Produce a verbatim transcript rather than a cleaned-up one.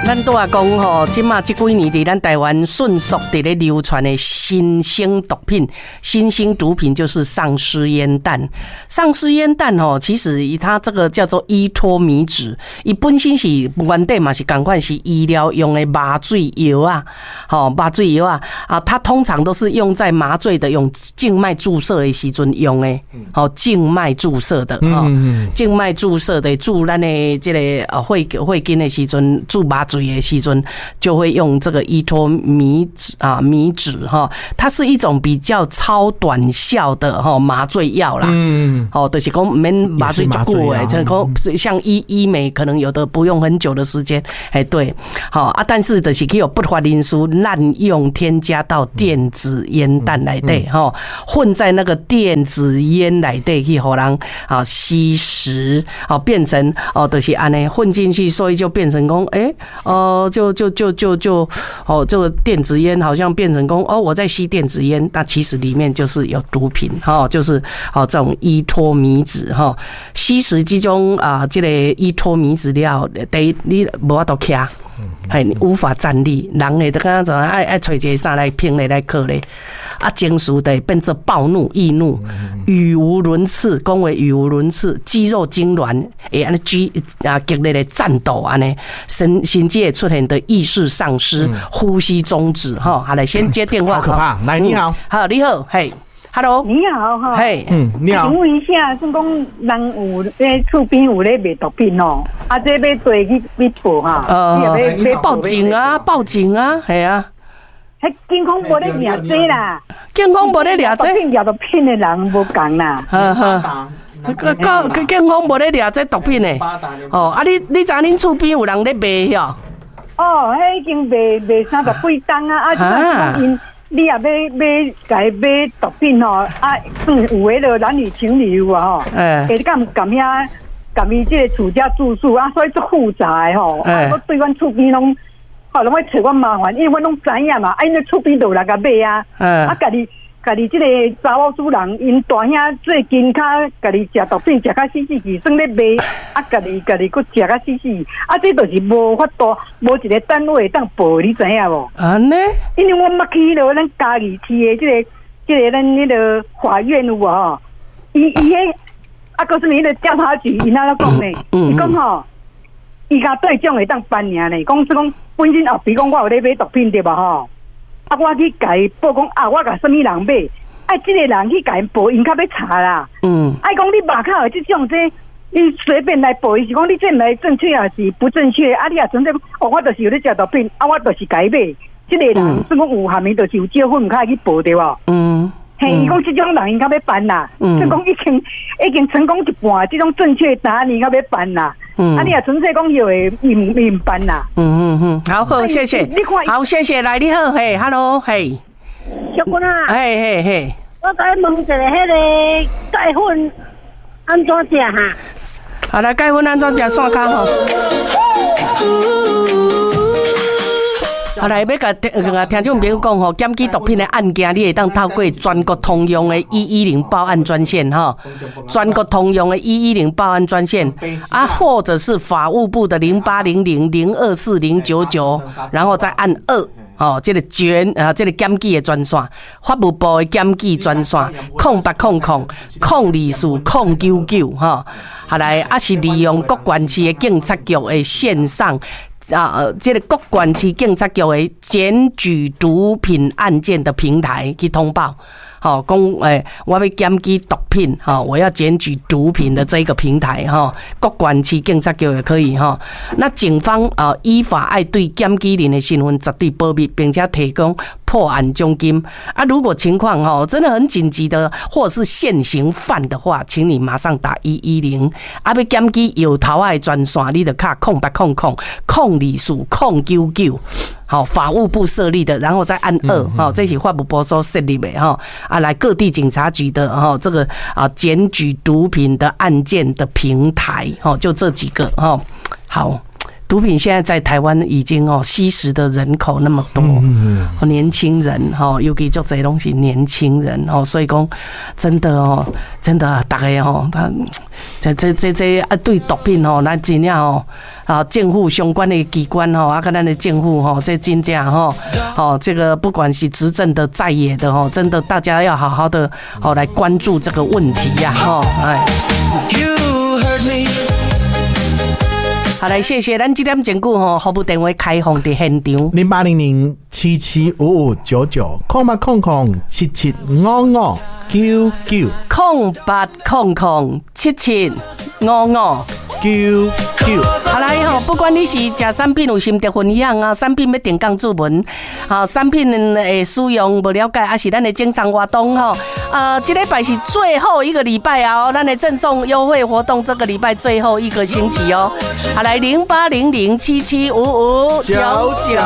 咱都话讲吼，即马即几年伫咱台湾迅速伫咧流传的新兴毒品，新兴毒品就是丧尸烟弹。丧尸烟弹吼，其实它这个叫做依托米酯，伊本身是原底嘛是同款是医疗用的麻醉药啊，吼麻醉药啊啊，它通常都是用在麻醉的用静脉注射的时阵用的，吼静脉注射的，吼静脉注射的注咱的这个呃血血筋的时阵注麻醉的时阵就会用这个依托米酯啊米酯哈，它是一种比较超短效的哈麻醉药啦，嗯，哦，就是讲免麻醉就久诶，像讲像医医美可能有的不用很久的时间，哎对，好啊，但是就是去有不法因素滥用添加到电子烟弹内底哈，混在那个电子烟内底去互人啊吸食，哦变成哦就是安尼混进去，所以就变成讲哎哦就就就就就哦这个电子烟好像变成讲哦我在吸电子烟，那其实里面就是有毒品哈，就是哦这种依托米酯哈，吸食之中啊这个依托米酯了，第一你无法度徛。哎，你无法站立，人诶，就刚刚怎爱爱找一个啥来拼咧来克咧，啊，情绪的变成暴怒、易怒，语无伦次，讲话语无伦次，肌肉痉挛，会安尼剧啊激烈的战斗安尼，神神经也出现的意识丧失、呼吸中止哈。好，来先接电话， 好可怕！来，你好， 好，你好，嘿。Hello， 你好哈， 嘿， 嗯，你好， 请问一下，是讲人有咧厝边有咧卖毒品哦，啊，这要做去去报哈， 呃，报警啊，报警啊，系啊， 迄健康无咧掠这啦， 健康无咧掠这， 毒品掠毒品的人无共啦， 呵呵，个个健康无咧掠这毒品的，哦，啊，你你知恁厝边有人咧卖哟？ 哦，迄已经卖卖三十几吨啊，啊，即因。你也要要甲伊买毒品吼，啊，嗯，有诶就男女情侣有啊吼，诶，会敢敢遐，甲伊即个厝家住宿啊，所以足复杂诶吼，啊，我对阮厝边拢，吼，拢会找我麻烦，因为阮拢知影嘛，啊，因为厝边就有人甲买啊，啊，家己家己即个查某主人，因大兄最近较家己食毒品食较死死去，算咧卖，啊，家己家己佫食较死死，啊，这就是无法度，无一个单位当报，你知影无？ 安尼？ 因为我捌去了咱嘉义市的即个即个咱迄个法院有无吼？伊伊迄啊，告诉你迄个调查局，伊哪了讲呢？伊讲吼，伊甲对奖会当颁尔呢，讲是讲本身后比讲我有咧买毒品对吧吼？啊，我去甲伊报讲啊，我甲什么人买？啊，即个人去甲伊报，因较要查啦。嗯。啊，讲你马卡有即种这，你随便来报，伊是讲你这来正确还是不正确？啊，你也纯粹哦，我就是有咧食毒品，啊，我就是甲伊买。即个人算讲有下面就是有借款，唔可以去报对无？嗯。嘿，伊讲即种人应该要办啦。嗯。即讲已經已經成功一半，即種正確答案應該要辦啦。嗯。啊，你也純粹講要會唔唔辦啦。 嗯嗯嗯，好好，謝謝。好，謝謝，來你好，嘿 ，hello， 嘿。 小君啊。 嘿嘿嘿。 我甲你問一個，迄個鈣粉安怎食哈？ 好來，鈣粉安怎食？線卡吼。好来，要甲听众朋友讲吼，检举毒品的案件，你会当透过全国通用的一一零报案专线哈，全国通用的一一零报案专线啊，或者是法务部的零八零零零二四零九九，然后再按二。哦，这个捐啊，这个检举的专线，法务部的检举专线，空八空空空二四空九九哈，好来，啊是利用各县市的警察局的线上。啊，这个各县市警察局的检举毒品案件的平台去通报，好，讲诶，我要检举毒品，哈，我要检举毒品的这一个平台，哈，各县市警察局也可以，哈。那警方啊，依法爱对检举人的身份绝对保密，并且提供破案奖金啊。如果情况哈真的很紧急的，或者是现行犯的话，请你马上打一一零。啊，要检举有头的专线，你就卡空八空空空二四空九九。好，法务部设立的，然后再按二，哈，这是法务部所设立的哈啊，来各地警察局的哈这个啊检举毒品的案件的平台，哈，就这几个哈。好， 毒品现在在台湾已经哦吸食的人口那么多，嗯、年轻人哈，尤其做这些东西年轻人哦，所以讲真的哦，真的大家哦，他这这这这啊对毒品哦，咱真正哦啊政府相关的机关哦，啊跟咱的政府哦，这真正吼哦，这个不管是执政的在野的哦，真的大家要好好的哦来关注这个问题呀哈，哎。好，来谢谢咱这点整句吼，服务电话开放伫现场， 零八零零七七五五九九，空八空空七七五五九九， 空八空空七七五五九九。 好来吼，不管你是食产品有心得分享啊，产品要定岗注文，啊，产品的使用不了解，还是咱的经商活动吼，啊，这礼拜是最后一个礼拜啊，咱的赠送优惠活动，这个礼拜最后一个星期哦。好来，零八零零七七五五九九。